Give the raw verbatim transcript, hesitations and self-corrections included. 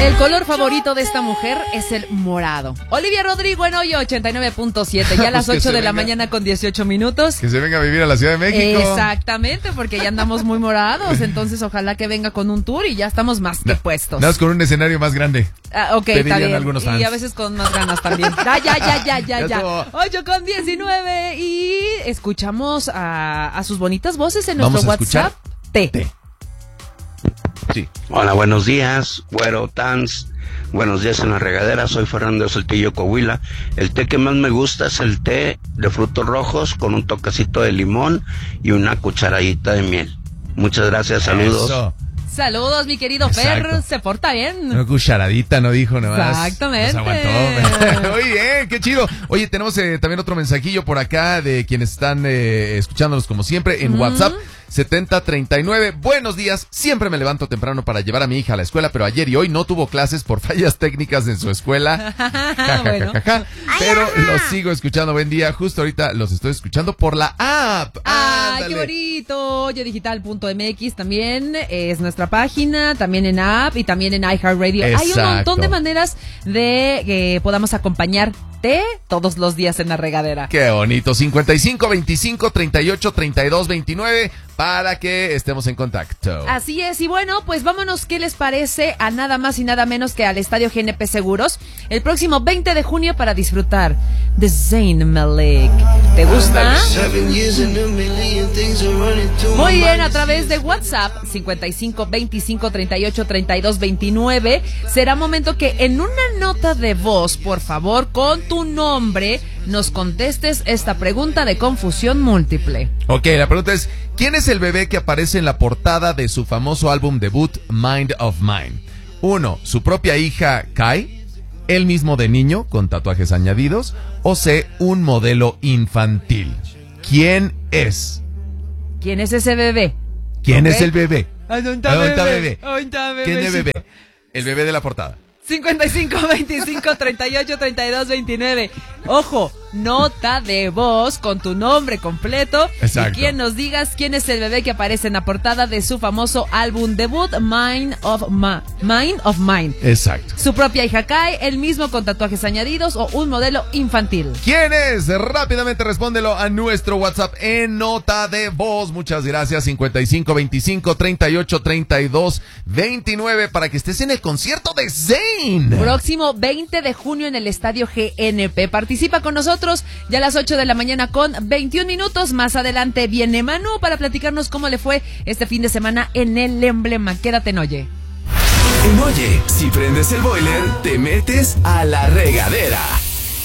El color favorito de esta mujer es el morado. Olivia Rodrigo en Hoyo ochenta y nueve punto siete. Ya a las Pues ocho de venga. la mañana con dieciocho minutos. Que se venga a vivir a la Ciudad de México. Exactamente, porque ya andamos muy morados. Entonces ojalá que venga con un tour y ya estamos más que puestos. Nada más con un escenario más grande. Ah, ok, Te está dirían bien. algunos Y fans. a veces con más ganas también. Ah, ya, ya, ya, ya, Ya ya. estuvo. ocho con diecinueve y escuchamos a, a sus bonitas voces en nuestro Vamos a escuchar WhatsApp. T. T. Sí. Hola, buenos días, Güero Tans. Buenos días en la regadera, soy Fernando de Saltillo, Coahuila. El té que más me gusta es el té de frutos rojos con un toquecito de limón y una cucharadita de miel. Muchas gracias, saludos. Eso. Saludos, mi querido Exacto. Fer. Se porta bien. Una cucharadita, no dijo nada más. Exactamente. Nos aguantó. Muy bien, qué chido. Oye, tenemos eh, también otro mensajillo por acá de quienes están eh, escuchándonos como siempre en Mm. WhatsApp. setenta treinta y nueve. Buenos días. Siempre me levanto temprano para llevar a mi hija a la escuela, pero ayer y hoy no tuvo clases por fallas técnicas en su escuela. Ja, ja, ja, Bueno. ja, ja. Pero los sigo escuchando. Buen día. Justo ahorita los estoy escuchando por la app. ¡Ay, Ándale. qué bonito! Yo digital punto m x también es nuestra página, también en app y también en iHeartRadio. Hay un Exacto. montón de maneras de que podamos acompañarte todos los días en la regadera. Qué bonito. cincuenta y cinco veinticinco treinta y ocho treinta y dos veintinueve para que estemos en contacto. Así es, y bueno, pues vámonos, ¿qué les parece? A nada más y nada menos que al Estadio G N P Seguros el próximo veinte de junio para disfrutar de Zayn Malik. ¿Te gusta? Muy bien, a través de WhatsApp cincuenta y cinco veinticinco treinta y ocho treinta y dos veintinueve será momento que en una nota de voz, por favor, con tu nombre, nos contestes esta pregunta de confusión múltiple. Ok, la pregunta es, ¿quién es el bebé que aparece en la portada de su famoso álbum debut Mind of Mine? Uno, su propia hija Kai, él mismo de niño con tatuajes añadidos, o C, un modelo infantil. ¿Quién es? ¿Quién es ese bebé? ¿Quién Ok. es el bebé? ¿A dónde ¿A dónde está está bebé? bebé? ¿A dónde está bebé? ¿Quién es el bebé? El bebé de la portada. cincuenta y cinco veinticinco treinta y ocho treinta y dos veintinueve. Ojo, nota de voz con tu nombre completo. Exacto. Y quien nos digas quién es el bebé que aparece en la portada de su famoso álbum debut Mind of, Ma- Mind of Mine. Exacto. Su propia hija Kai, el mismo con tatuajes añadidos o un modelo infantil. ¿Quién es? Rápidamente respóndelo a nuestro WhatsApp en nota de voz. Muchas gracias. cincuenta y cinco veinticinco treinta y ocho treinta y dos veintinueve para que estés en el concierto de Zayn. Próximo veinte de junio en el Estadio G N P. Participa con nosotros ya a las ocho de la mañana con veintiún minutos. Más adelante viene Manu para platicarnos cómo le fue este fin de semana en el Emblema. Quédate en Oye. En Oye, si prendes el boiler, te metes a la regadera.